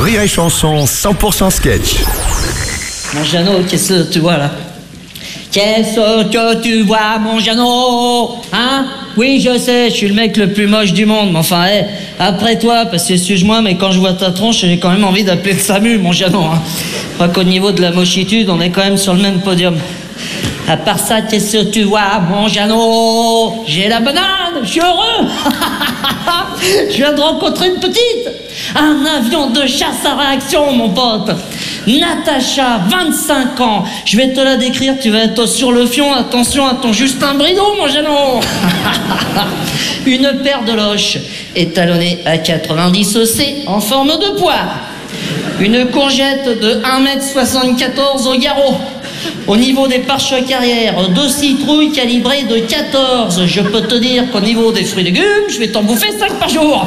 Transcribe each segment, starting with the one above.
Rire et Chanson 100% sketch. Mon Jeannot, qu'est-ce que tu vois là? Qu'est-ce que tu vois, mon Jeannot? Hein? Oui, je sais, je suis le mec le plus moche du monde, mais enfin, après toi, parce que excuse-moi, mais quand je vois ta tronche, j'ai quand même envie d'appeler le SAMU, mon Jeannot. Hein. Je crois qu'au niveau de la mochitude, on est quand même sur le même podium. À part ça, qu'est-ce que tu vois, mon Jeannot? J'ai la banane, je suis heureux. Je viens de rencontrer une petite. Un avion de chasse à réaction, mon pote. Natacha, 25 ans. Je vais te la décrire, tu vas être sur le fion. Attention à ton Justin Bridou, mon Jeannot. Une paire de loches étalonnée à 90 EC en forme de poire. Une courgette de 1,74 m au garrot. Au niveau des pare-chocs arrière, 2 citrouilles calibrées de 14. Je peux te dire qu'au niveau des fruits et légumes, je vais t'en bouffer 5 par jour.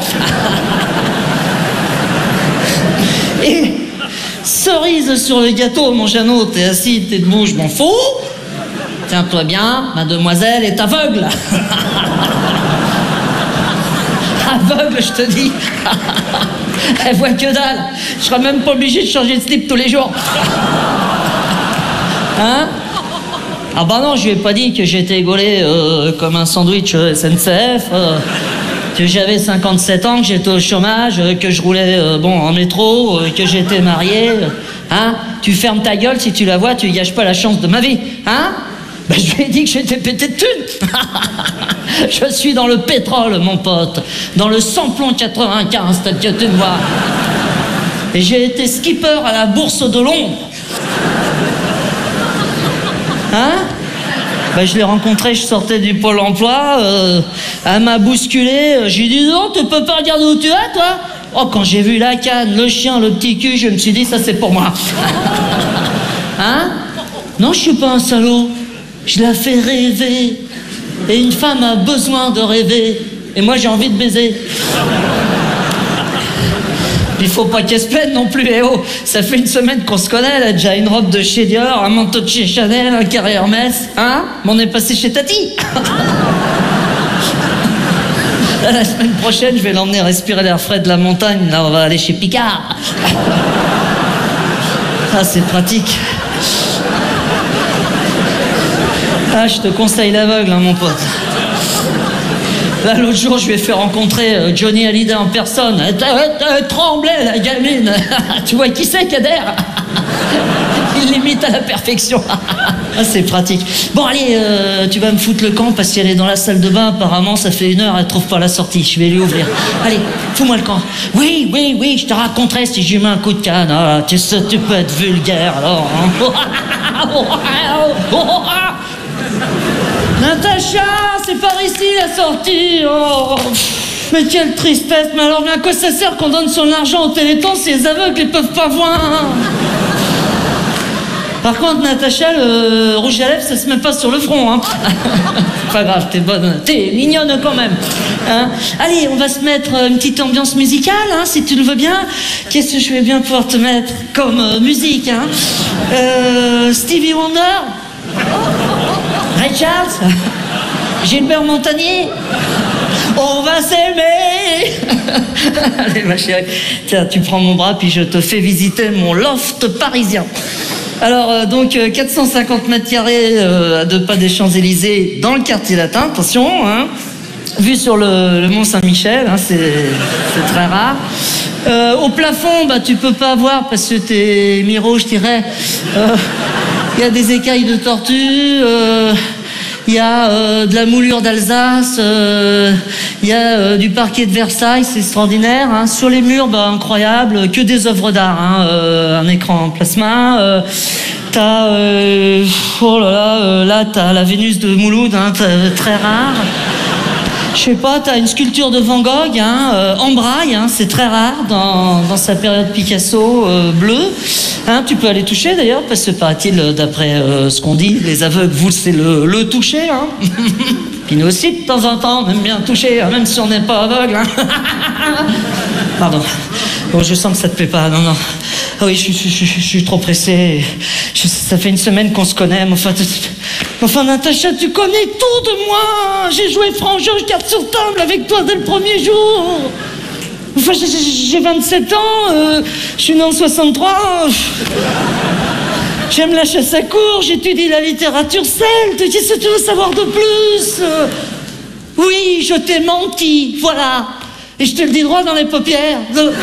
Et cerise sur le gâteau, mon Jeannot, t'es assis, t'es debout, je m'en fous. Tiens-toi bien, mademoiselle est aveugle. Aveugle, je te dis. Elle voit que dalle. Je serai même pas obligé de changer de slip tous les jours. Hein? Ah bah non, je lui ai pas dit que j'étais gaulé comme un sandwich SNCF, que j'avais 57 ans, que j'étais au chômage, que je roulais en métro, que j'étais marié. Hein? Tu fermes ta gueule, si tu la vois, tu gâches pas la chance de ma vie. Hein? Ben, je lui ai dit que j'étais pété de thunes. Je suis dans le pétrole, mon pote. Dans le samplon 95, tel que tu me vois. Et j'ai été skipper à la bourse de Londres. Hein? Ben, je l'ai rencontrée, je sortais du Pôle emploi. Elle m'a bousculé. J'ai dit non, tu peux pas regarder où tu es, toi? Oh, quand j'ai vu la canne, le chien, le petit cul, je me suis dit, ça c'est pour moi. Hein? Non, je suis pas un salaud. Je la fais rêver. Et une femme a besoin de rêver. Et moi, j'ai envie de baiser. Il faut pas qu'elle se plaigne non plus, eh oh. Ça fait une semaine qu'on se connaît, elle a déjà une robe de chez Dior, un manteau de chez Chanel, un carré Hermès. Hein? Mais on est passé chez Tati. La semaine prochaine, je vais l'emmener respirer l'air frais de la montagne. Là, on va aller chez Picard. Ah, c'est pratique. Ah, je te conseille l'aveugle, hein, mon pote. Là, l'autre jour, je lui ai fait rencontrer Johnny Hallyday en personne. Elle tremblait, la gamine. Tu vois qui c'est, Kader? Il l'imite à la perfection. Ah, c'est pratique. Bon, allez, tu vas me foutre le camp parce qu'elle est dans la salle de bain. Apparemment, ça fait 1 heure, elle trouve pas la sortie. Je vais lui ouvrir. Allez, fous-moi le camp. Oui, je te raconterai si je lui mets un coup de canne. Ah, tu sais, tu peux être vulgaire, alors. Hein. Natacha, c'est par ici la sortie. Oh, mais quelle tristesse. Mais alors, à quoi ça sert qu'on donne son argent au Téléthon si les aveugles ne peuvent pas voir? Par contre, Natacha, le rouge à lèvres, ça se met pas sur le front. Hein. Pas grave, t'es bonne, t'es mignonne quand même. Hein. Allez, on va se mettre une petite ambiance musicale, hein, si tu le veux bien. Qu'est-ce que je vais bien pouvoir te mettre comme musique, hein? Stevie Wonder, Ray Charles, Gilbert Montagnier. On va s'aimer. Allez, ma chérie, tiens, tu prends mon bras puis je te fais visiter mon loft parisien. Alors, donc, 450 mètres carrés à 2 pas des Champs-Élysées dans le quartier latin, attention, hein. Vue sur le Mont Saint-Michel, hein, c'est très rare. Au plafond, bah, tu peux pas voir parce que t'es Miro, je dirais. Il y a des écailles de tortue, il y a de la moulure d'Alsace, il y a du parquet de Versailles, c'est extraordinaire. Hein. Sur les murs, bah, incroyable, que des œuvres d'art, hein. Un écran en plasma. T'as, oh là là, là t'as la Vénus de Mouloud, hein, très rare. Je sais pas, t'as une sculpture de Van Gogh, hein, en braille, hein, c'est très rare dans sa période Picasso bleue. Hein, tu peux aller toucher d'ailleurs, parce que paraît-il, d'après ce qu'on dit, les aveugles, vous, c'est le toucher. Hein. Puis nous aussi, de temps en temps, on aime bien toucher, hein, même si on n'est pas aveugle. Hein. Pardon. Bon, je sens que ça te plaît pas, non. Ah oui, je suis trop pressé. Ça fait une semaine qu'on se connaît, mais enfin, Natacha, tu connais tout de moi. J'ai joué franc-jeu, carte sur table avec toi dès le premier jour. Enfin, j'ai 27 ans, je suis né en 63. J'aime la chasse à courre, j'étudie la littérature celte. Qu'est-ce que tu veux savoir de plus? Oui, je t'ai menti, voilà. Et je te le dis droit dans les paupières.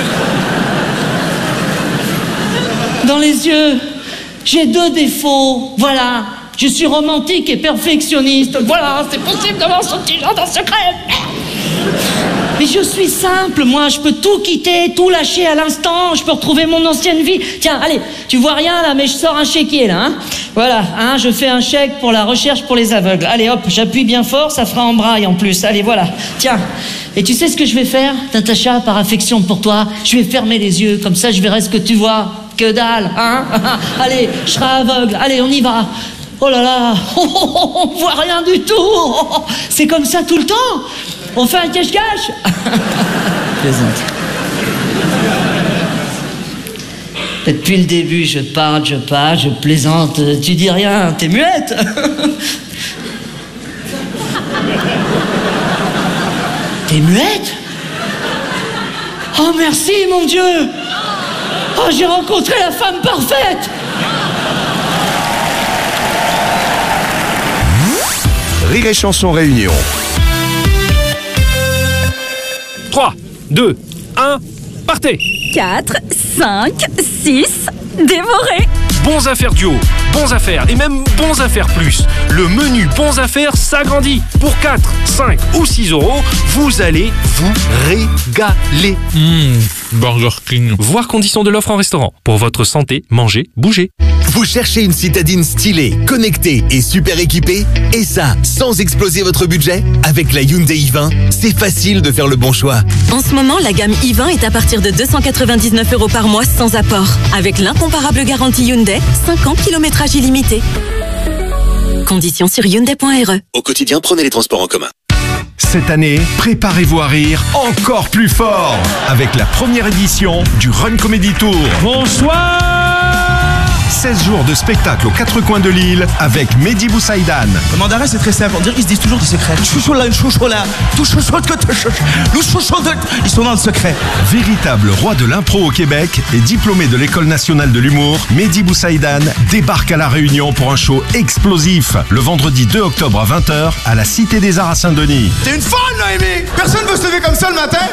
Dans les yeux. J'ai 2 défauts, voilà. Je suis romantique et perfectionniste. Voilà, c'est possible d'avoir ce petit genre dans ce secret. Mais je suis simple, moi, je peux tout quitter, tout lâcher à l'instant, je peux retrouver mon ancienne vie. Tiens, allez, tu vois rien là, mais je sors un chéquier là, hein. Voilà, hein, je fais un chèque pour la recherche pour les aveugles. Allez hop, j'appuie bien fort, ça fera en braille en plus. Allez, voilà, tiens. Et tu sais ce que je vais faire, Natacha, par affection pour toi? Je vais fermer les yeux, comme ça je verrai ce que tu vois. Que dalle, hein. Allez, je serai aveugle, allez, on y va. Oh là là, on voit rien du tout. C'est comme ça tout le temps. On fait un cache-cache. Plaisante. Depuis le début, je parle, je plaisante. Tu dis rien, t'es muette. T'es muette? Oh merci, mon Dieu. Oh, j'ai rencontré la femme parfaite. Rire et Chanson Réunion. 3, 2, 1, partez! 4, 5, 6, dévoré. Bons Affaires Duo, Bons Affaires et même Bons Affaires Plus. Le menu Bons Affaires s'agrandit. Pour 4, 5 ou 6 euros, vous allez vous régaler. Burger King. Voir conditions de l'offre en restaurant. Pour votre santé, mangez, bougez. Vous cherchez une citadine stylée, connectée et super équipée? Et ça, sans exploser votre budget? Avec la Hyundai i20, c'est facile de faire le bon choix. En ce moment, la gamme i20 est à partir de 299 € par mois sans apport. Avec l'incomparable garantie Hyundai, 5 ans kilométrage illimité. Conditions sur Hyundai.re. Au quotidien, prenez les transports en commun. Cette année, préparez-vous à rire encore plus fort avec la première édition du Run Comedy Tour. Bonsoir! 16 jours de spectacle aux 4 coins de l'île avec Mehdi Boussaïdan. Le mandarin, c'est très simple. On dirait qu'ils se disent toujours des secrets. Chouchou là, chouchou là. Tout chouchou que tu chouchou. Ils sont dans le secret. Véritable roi de l'impro au Québec et diplômé de l'École nationale de l'humour, Mehdi Boussaïdan débarque à La Réunion pour un show explosif le vendredi 2 octobre à 20h à la Cité des Arts à Saint-Denis. T'es une folle, Noémie. Personne veut se lever comme ça le matin.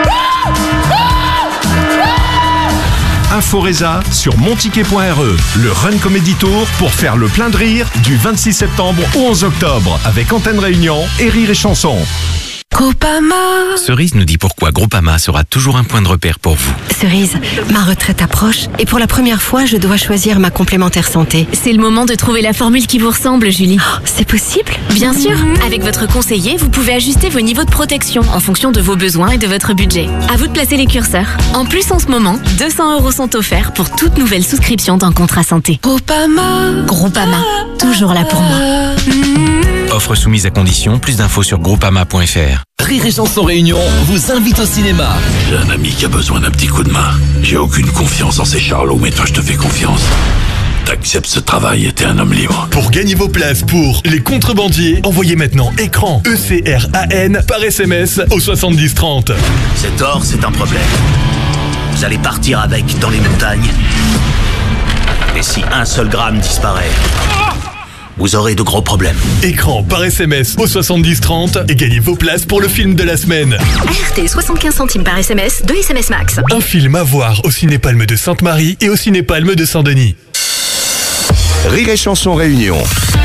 Inforesa sur monticket.re. Le Run Comedy Tour pour faire le plein de rire du 26 septembre au 11 octobre avec Antenne Réunion et Rire et Chanson. Groupama. Cerise nous dit pourquoi Groupama sera toujours un point de repère pour vous. Cerise, ma retraite approche et pour la première fois, je dois choisir ma complémentaire santé. C'est le moment de trouver la formule qui vous ressemble, Julie. Oh, c'est possible? Bien sûr. Avec votre conseiller, vous pouvez ajuster vos niveaux de protection en fonction de vos besoins et de votre budget. À vous de placer les curseurs. En plus, en ce moment, 200 € sont offerts pour toute nouvelle souscription d'un contrat santé. Groupama. Groupama, toujours là pour moi. Offre soumise à condition, plus d'infos sur groupama.fr. Rire et Chanson Réunion vous invite au cinéma. J'ai un ami qui a besoin d'un petit coup de main. J'ai aucune confiance en ces charlots, mais toi je te fais confiance. T'acceptes ce travail et t'es un homme libre. Pour gagner vos places pour Les Contrebandiers, envoyez maintenant écran ECRAN par SMS au 70 30. Cet or, c'est un problème. Vous allez partir avec dans les montagnes. Et si un seul gramme disparaît, vous aurez de gros problèmes. Écran par SMS au 70 30 et gagnez vos places pour le film de la semaine. RT 75 centimes par SMS, 2 SMS max. Un film à voir au Cinépalme de Sainte-Marie et au Cinépalme de Saint-Denis. Rire et Chanson Réunion.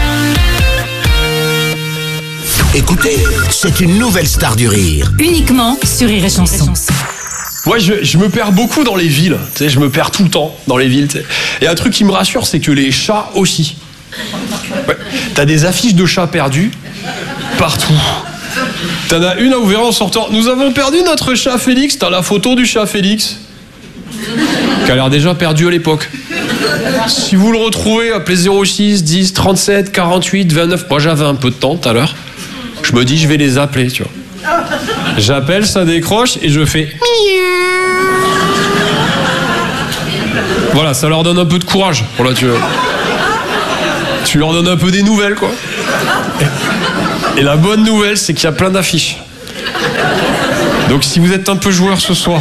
Écoutez, c'est une nouvelle star du rire. Uniquement sur Rire et Chanson. Moi, je me perds beaucoup dans les villes. Tu sais, je me perds tout le temps dans les villes. Tu sais. Et un truc qui me rassure, c'est que les chats aussi. Ouais. T'as des affiches de chats perdus partout. T'en as une à ouvrir en sortant. Nous avons perdu notre chat Félix. T'as la photo du chat Félix qui a l'air déjà perdu à l'époque. Si vous le retrouvez, appelez 06 10 37 48 29. Moi, j'avais un peu de temps tout à l'heure. Je me dis, je vais les appeler, tu vois. J'appelle, ça décroche et je fais voilà, ça leur donne un peu de courage. Voilà, tu leur donnes un peu des nouvelles, quoi. Et la bonne nouvelle, c'est qu'il y a plein d'affiches. Donc si vous êtes un peu joueur ce soir,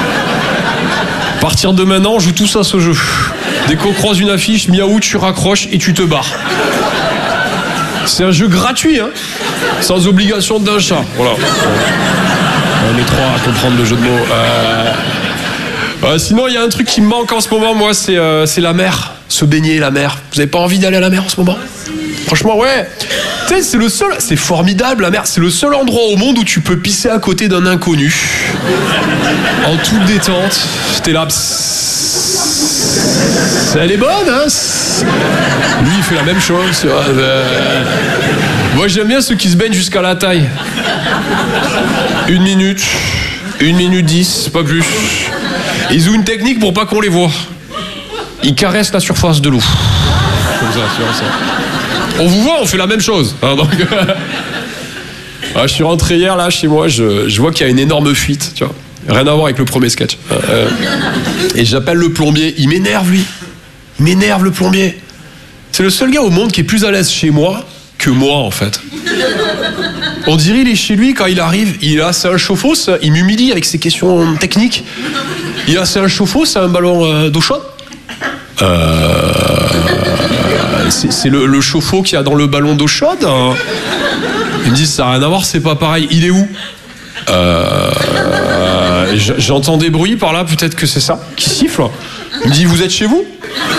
à partir de maintenant, on joue tous à ce jeu. Dès qu'on croise une affiche, miaou, tu raccroches et tu te barres. C'est un jeu gratuit, hein, sans obligation d'achat. Voilà. On est trois à comprendre le jeu de mots. Sinon, il y a un truc qui me manque en ce moment, moi, c'est la mer. Se baigner, la mer. Vous avez pas envie d'aller à la mer en ce moment? Franchement, ouais. Tu sais, c'est le seul. C'est formidable, la mer. C'est le seul endroit au monde où tu peux pisser à côté d'un inconnu. En toute détente. T'es là. Elle est bonne, hein? Lui, il fait la même chose. Moi, j'aime bien ceux qui se baignent jusqu'à la taille. 1 minute. 1 minute 10, pas plus. Ils ont une technique pour pas qu'on les voit. Ils caressent la surface de l'eau. Comme ça, tu vois ça. On vous voit, on fait la même chose. Hein, donc, je suis rentré hier, là, chez moi, je vois qu'il y a une énorme fuite, tu vois. Rien à voir avec le premier sketch. Et j'appelle le plombier. Il m'énerve, lui. Il m'énerve, le plombier. C'est le seul gars au monde qui est plus à l'aise chez moi que moi, en fait. On dirait il est chez lui quand il arrive. C'est un chauffe-eau, il m'humilie avec ses questions techniques. C'est un chauffe-eau, c'est un ballon d'eau chaude. C'est le chauffe-eau qu'il y a dans le ballon d'eau chaude. Il me dit ça n'a rien à voir, c'est pas pareil. Il est où? J'entends des bruits par là, peut-être que c'est ça qui siffle. Il me dit vous êtes chez vous?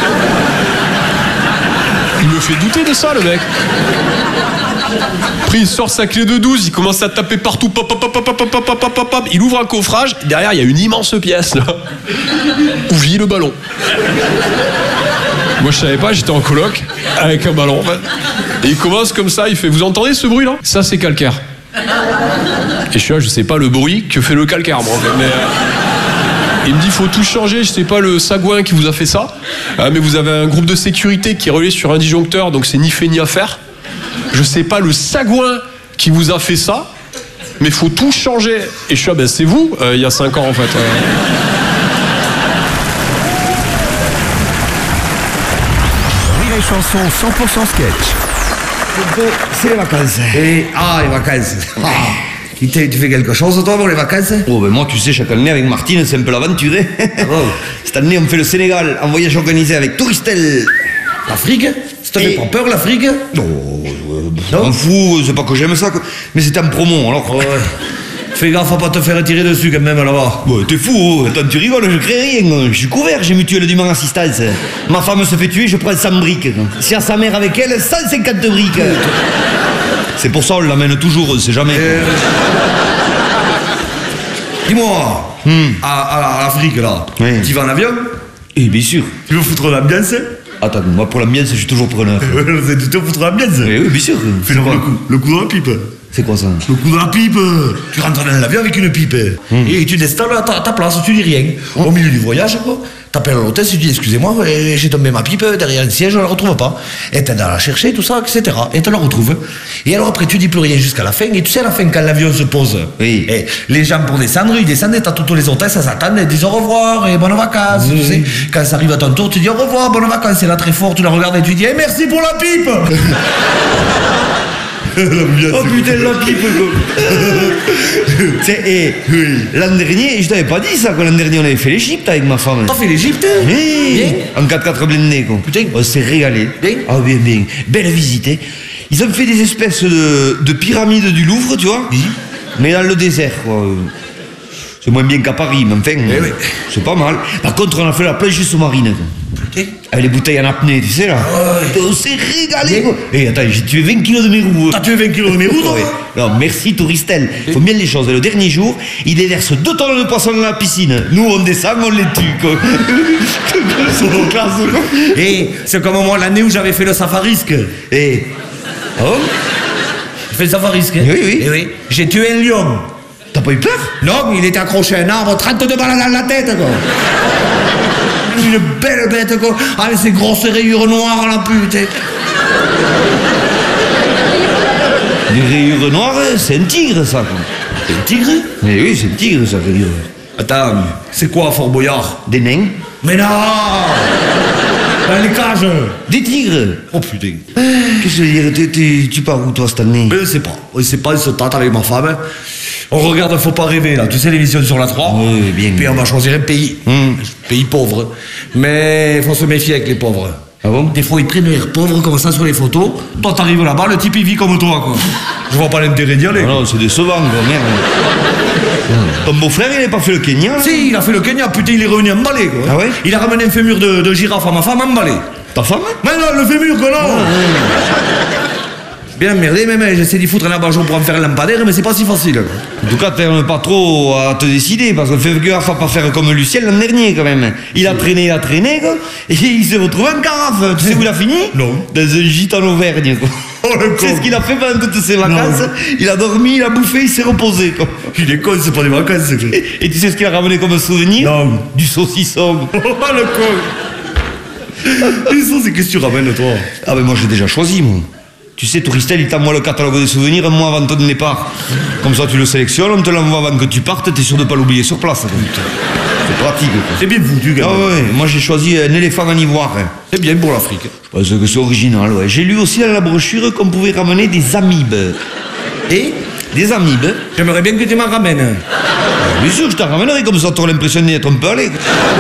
Il me fait douter de ça, le mec. Après il sort sa clé de 12, il commence à taper partout, pop, pop, pop, pop, pop, pop, pop, pop, pop. Il ouvre un coffrage, derrière il y a une immense pièce là où vit le ballon. Moi je savais pas, j'étais en coloc avec un ballon en fait. Et il commence comme ça, il fait vous entendez ce bruit là? Ça c'est calcaire. Et je suis là, je sais pas le bruit que fait le calcaire moi en fait. Mais il me dit faut tout changer, je sais pas le sagouin qui vous a fait ça, mais vous avez un groupe de sécurité qui est relié sur un disjoncteur, donc c'est ni fait ni à faire. Je sais pas le sagouin qui vous a fait ça, mais faut tout changer. Et je suis là, ben c'est vous, il y a 5 ans en fait. Rire et chanson 100% sketch. C'est les vacances. Les vacances. Tu fais quelque chose toi pour les vacances? Oh ben moi tu sais chaque année avec Martine c'est un peu l'aventure. Cette année on fait le Sénégal en voyage organisé avec Touristel. L'Afrique? Ça te fait pas peur l'Afrique? Non, m'en fous, c'est pas que j'aime ça, mais c'était en promo alors. Ouais. Fais gaffe à pas te faire tirer dessus quand même là-bas. Ouais, t'es fou, attends tu rigoles, je crée rien, je suis couvert, j'ai mutuelle d'humain assistance. Ma femme se fait tuer, je prends 100 briques. Si à sa mère avec elle, 150 briques. C'est pour ça on l'amène toujours, on sait jamais. Dis-moi, à l'Afrique là, tu vas en avion? Eh bien sûr. Tu veux foutre l'ambiance? Attends, moi pour l'ambiance je suis toujours preneur. Tu te foutre l'ambiance? Oui, bien sûr. Fais le coup de la pipe. C'est quoi ça? Le coup de la pipe. Tu rentres dans l'avion avec une pipe et tu t'installes à ta place, tu dis rien. Au milieu du voyage, quoi. T'appelles à l'hôtel, tu dis excusez-moi, j'ai tombé ma pipe derrière un siège, je la retrouve pas. Et t'aides à la chercher, tout ça, etc. Et tu la retrouves. Et alors après, tu dis plus rien jusqu'à la fin. Et tu sais, à la fin, quand l'avion se pose, et les gens pour descendre, ils descendent et t'as toutes les hôtesses, ça s'attendent, elles disent au revoir et bonnes vacances. Tu sais. Quand ça arrive à ton tour, tu dis au revoir, bonnes vacances. Et là, très fort, tu la regardes et tu dis merci pour la pipe. Oh putain, la pipe l'an dernier, je t'avais pas dit ça, l'an dernier on avait fait l'Égypte avec ma femme. T'as fait l'Égypte? Oui, en 4x4 blindé quoi. Putain, on s'est régalé. Ah bien, bien, belle visite. Ils ont fait des espèces de pyramides du Louvre, tu vois, mais dans le désert quoi. C'est moins bien qu'à Paris, mais enfin, c'est pas mal. Par contre, on a fait la plage sous-marine. Avec les bouteilles en apnée, tu sais là. On s'est régalé quoi. Et attends, j'ai tué 20 kilos de mes roues. T'as tué 20 kilos de mes roues, toi? Non, merci Touristel. Faut bien les choses. Le dernier jour, ils déversent 2 tonnes de poissons dans la piscine. Nous, on descend, on les tue quoi. Et c'est comme moi l'année où j'avais fait le safarisque. Et. Oh? J'ai fait le safarisque. Oui. Et oui. J'ai tué un lion. T'as pas eu peur? Non, mais il était accroché à un arbre, 32 balles dans la tête, quoi. Une belle bête, quoi. Avec ses grosses rayures noires, la putain. Les rayures noires, c'est un tigre, ça, quoi. C'est un tigre? Mais oui, c'est un tigre, ça, rayure. Attends, c'est quoi, Fort Boyard? Des nains? Mais non! Dans les cages! Des tigres! Oh putain! Qu'est-ce que je veux dire? Tu pars où, toi, cette année? Je sais pas. On se tâte avec ma femme. On regarde Faut pas rêver, là. Tu sais, l'émission sur la 3. Oui, bien. Puis on va choisir un pays. Pays pauvre. Mais il faut se méfier avec les pauvres. Ah bon? Des fois, ils prennent l'air pauvre comme ça sur les photos. Toi, t'arrives là-bas, le type, il vit comme toi, quoi. Je vois pas l'intérêt d'y aller. Non, c'est décevant, quoi, merde. Ton beau-frère, il n'a pas fait le Kenya, là? Si, il a fait le Kenya, putain, il est revenu emballé, quoi. Ah ouais? Il a ramené un fémur de girafe à ma femme emballé. Ta femme? Mais non, le fémur, quoi, non. Bien merdé, même, j'essaie d'y foutre un abat-jour pour en faire un lampadaire, mais c'est pas si facile, quoi. En tout cas, t'aimes pas trop à te décider, parce que fais gaffe à pas faire comme Lucien l'an dernier, quand même. Il a traîné, quoi, et il s'est retrouvé en carafe. Tu sais où il a fini? Non. Dans un gîte en Auvergne, quoi. Oh, le con. C'est ce qu'il a fait pendant toutes ses vacances. Non. Il a dormi, il a bouffé, il s'est reposé, quoi. Il est con, c'est pas des vacances, c'est clair. Et tu sais ce qu'il a ramené comme souvenir? Non. Du saucisson. Oh, le con. Et ça, c'est qu'est-ce que tu ramènes, toi? Ah, ben moi, j'ai déjà choisi, moi. Tu sais, Touristel, il t'envoie le catalogue des souvenirs un mois avant ton départ. Comme ça, tu le sélectionnes, on te l'envoie avant que tu partes, t'es sûr de pas l'oublier sur place. C'est pratique, quoi. C'est bien foutu, gars. Ah ouais, moi j'ai choisi un éléphant en ivoire. C'est bien pour l'Afrique. Je pense que c'est original, ouais. J'ai lu aussi dans la brochure qu'on pouvait ramener des amibes. Et des amibes. J'aimerais bien que tu m'en ramènes. Bien sûr, je t'en ramènerai, comme ça t'auras l'impression d'être un peu allé.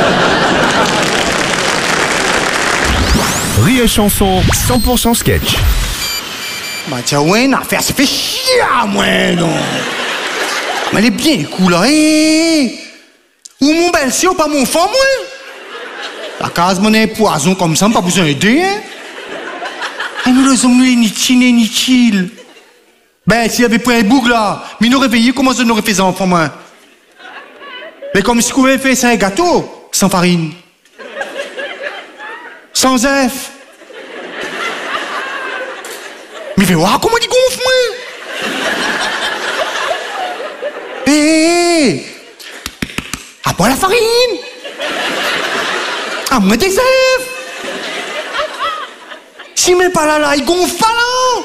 Rire et chanson, 100% sketch. Bah tiens, ouais, une affaire, ça fait chier, moi, non. Mais elle est bien cool, là, Ou mon belle-sœur, pas mon femme, moi. La case, mon poison comme ça, pas besoin d'aider, hein. Et nous, les hommes, nous, ni chill. Ben, s'il y avait pas un bouc, là, mais nous réveiller, comment ça nous aurait fait ça, enfant, moi? Mais comme si vous avait fait, c'est un gâteau, sans farine. Sans œuf. Mais fais voir comment il gonfle, moi. Hé, à pas la farine. À moins des œufs. Si mais pas là, il gonfle pas là.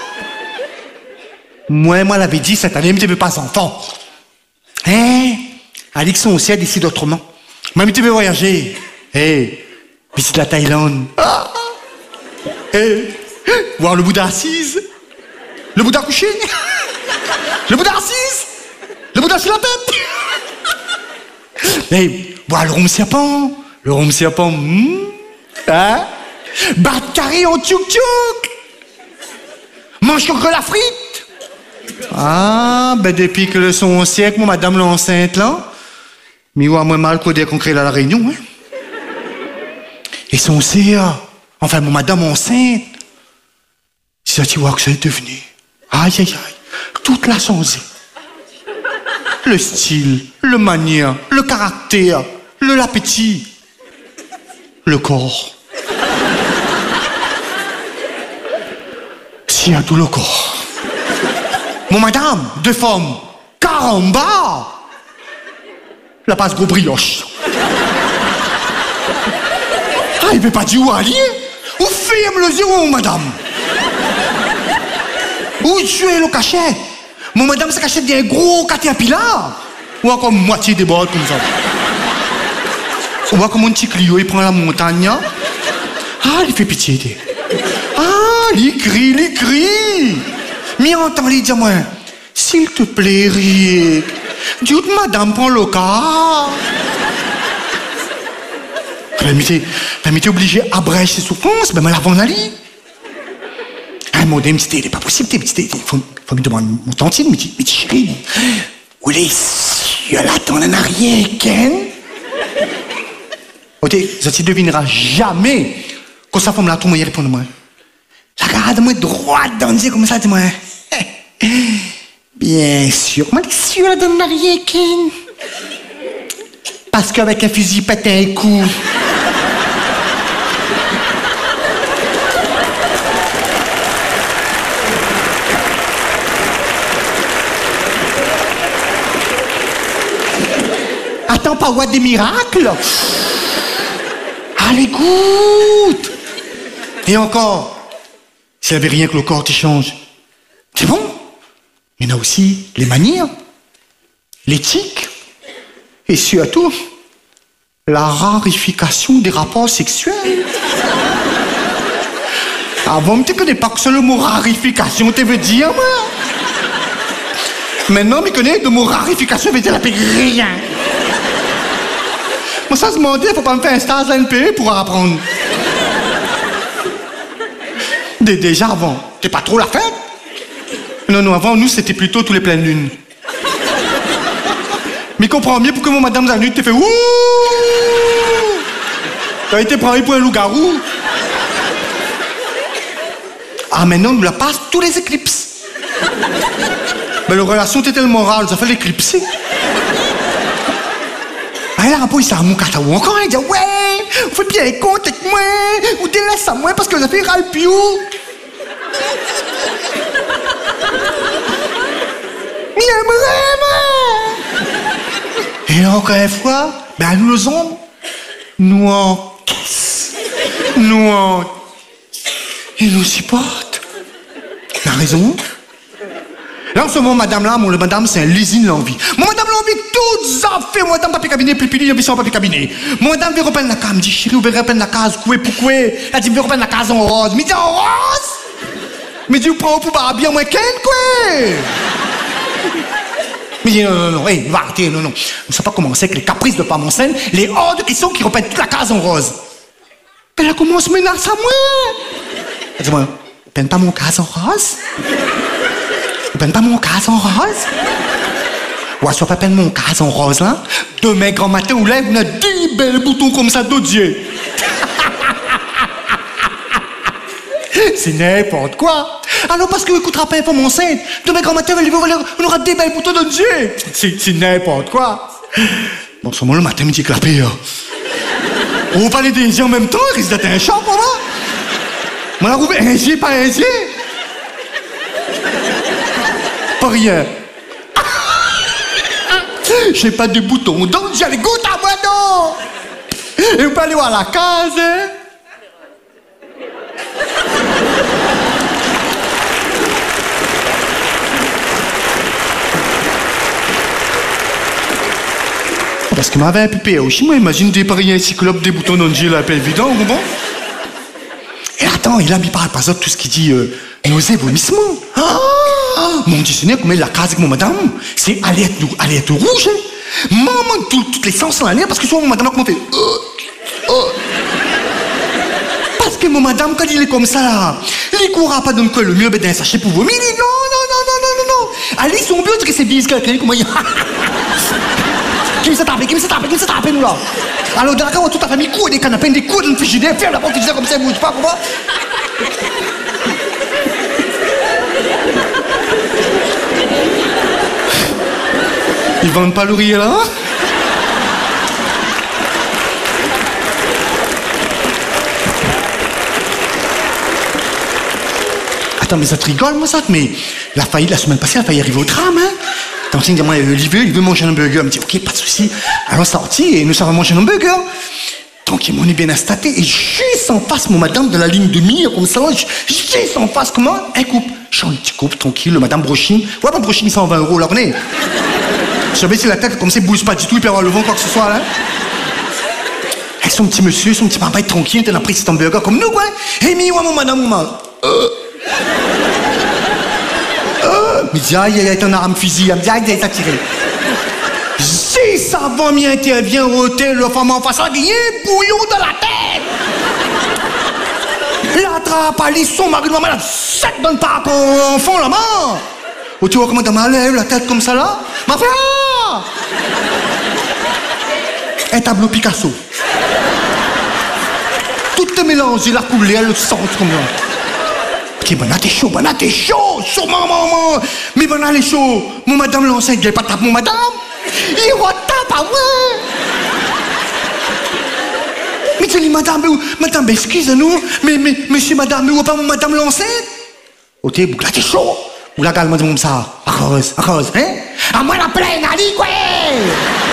Moi, l'avais dit cette année, mais tu veux pas enfant. Hein? Alix, on sait décide autrement. Moi, tu veux voyager. Hé, visite la Thaïlande. Hé, voir le Bouddha assise. Le Bouddha couché. Le Bouddha assise. Le Bouddha sur la tête. Mais, voilà le rhum serpent. Le rhum serpent. Hein? Bat carré en tchouk-tchouk. Mange que la frite. Ah, ben depuis que le son siècle, mon madame l'enceinte là. Mais ouais, moi mal codé qu'on crée là la réunion, hein. Et son CA. Enfin, mon madame enceinte. C'est ça, tu vois que ça est devenu. Aïe, aïe, aïe. Toute la changé. Le style, le manière, le caractère, l'appétit, le corps. Si, à tout le corps. Mon madame, deux femmes, caramba! La passe gros brioche. Ah, il peut pas dire où aller? Où ferme le zéro, madame? Où tu es le cachet? Mon madame se cachette des gros caterpillars. Ou encore moitié des bottes comme ça. Ou encore mon petit Clio, il prend la montagne. Ah, il fait pitié. Ah, il crie. Mais entends, il dit, moi, s'il te plaît, Rick, dis madame, prends le cas. La m'était obligée à brèche ses souffrances, ben, me l'avant d'aller. Ah, mon dame, c'était pas possible, il faut me demander mon tantine, mais tu chérie, où les cieux là, t'en en arrière, Ken? Ok, ça tu devineras jamais quand sa femme là, tout le monde répond à moi. Regarde-moi droite dans le comme ça, dis-moi. Bien sûr, moi, les cieux là, t'en en arrière, Ken? Parce qu'avec un fusil, pète un coup. Attends pas voir des miracles. Allez, goûte. Et encore, s'il n'y avait rien que le corps qui change, c'est bon. Il y en a aussi les manières, l'éthique, et surtout, la rarification des rapports sexuels. Avant, tu ne connais pas que c'est le mot rarification, tu veux dire, moi? Maintenant, je connais de mon rarification, je vais dire la paix rien. Moi, ça se demandait, faut pas me faire un stage à NPE pour apprendre. Déjà avant, t'es pas trop la fête? Non, avant, nous, c'était plutôt tous les pleines lunes. Mais comprends mieux pourquoi mon madame Zanu t'es fait ouh! T'as été pris pour un loup-garou. Ah, maintenant, nous la passe tous les éclipses. Mais la relation était tellement rare, ça fait l'éclipser. Ah, là, rapport, il s'est à mon cataou encore, il dit ouais, vous faites bien les comptes avec moi, vous délaissez à moi parce que vous avez ras le piou. Mais et encore une fois, ben nous le hommes, nous encaissent, ils nous supportent. La raison? Là, en ce moment, madame là, le madame, c'est un lésine l'envie. Mon madame l'envie, toutes affaires. Mon madame, papier cabinet, plipili, ambition, papier cabinet. Mon madame veut repeindre la case. Me dit, chérie, vous verrez repeindre la case. Coué pour coué. Elle dit, veut repeindre la case en rose. Me dit, en rose? Me dit, vous prenez pour pas bien moins qu'elle, quoi. Me dit, non, hey, va arrêter, non. Vous ne savez pas comment c'est que les caprices de femme enceinte, les hors de question qui repeignent toute la case en rose. Elle a commencé à menacer à moi. Elle dit, moi, peine pas mon case en rose? Vous peine pas mon case en rose? Ouais, soit pas peine mon case en rose, là. Demain, grand matin, vous lève, on a 10 belles boutons comme ça d'odier. C'est n'importe quoi. Alors, parce que vous écoutera pas pour mon sein, demain, grand matin, on aura des belles boutons d'odier. C'est n'importe quoi. Bon, ce moment, le matin, me dit que la paix, on va parler des yeux en même temps, il risque d'être un champ pour moi. On a trouvé un yeux, pas un yeux. Pas rien. J'ai pas de boutons, donc j'allais goûter à moi, non. Et vous pouvez aller voir la case, hein? Parce que m'avait un pépé aussi, moi, imagine des paris un cyclope, des boutons d'Angel, là, pas évident, vous bon? Et attends, il a mis par exemple tout ce qui dit nausées, vomissements. Mon dictionnaire, comme la case avec mon madame, c'est alerte rouge. Hein? Maman, toutes les sens dans la nerf, parce que souvent mon madame, comment fait? Parce que mon madame, quand il est comme ça, là, il courra pas dans le mieux, d'un sachet pour vomir. Il dit non. Allez, son but, que c'est bien, quelqu'un, comment il. Qui me s'est tapé, nous là. Alors, dans la cave, toute la famille court des canapés, des coups d'une frigidaire, ferme la porte, frigidaire comme ça, bouge pas, comment? Ils vendent pas le riz là? Attends, mais ça te rigole, moi, ça? Mais la faillite, la semaine passée, elle a failli arriver au drame, hein? T'as enseigné, moi, il veut manger un burger. Elle me dit, ok, pas de souci. Alors, sorti et nous savons manger un burger. Tranquillement, on est bien installé. Et juste en face, mon madame, de la ligne de mire, comme ça, juste en face, comment? Un couple. Change un petit couple, tranquille, le madame Brochine. Ouais, pas Brochine, 120 €, là, on est. Je savais si la tête, comme ça, il bouge pas du tout, il peut avoir le vent, quoi que ce soit, là. Avec son petit monsieur, son petit papa, être tranquille, t'as pris cet hamburger comme nous, quoi. Et mi, ouais, mon madame, me dit, aïe, t'en arme fusil. Elle me dit, aïe, t'as tiré. Si ça va m'y intervient au hôtel, le femme en face, elle dit, bouillon de la tête. La trappe, elle son mari de maman, elle a 7 bonnes tapes en fond, la main. Oh, tu vois comment elle lève la tête comme ça, là? Ma frère! Un tableau Picasso. Tout est mélangé, la couleur, le centre, comme ça. Ok, bon, t'es chaud, chaud, maman. Mais bon, elle est chaud. Mon madame l'enseigne, il n'est pas tape, mon madame. Il retape à moi. Mais tu dis, madame, excusez-nous, mais monsieur, madame, mais où pas mon madame l'enseigne? Ok, là, t'es chaud. Ou la gale m'a dit comme ça. À cause, hein? À moi, la plaine, allez, quoi.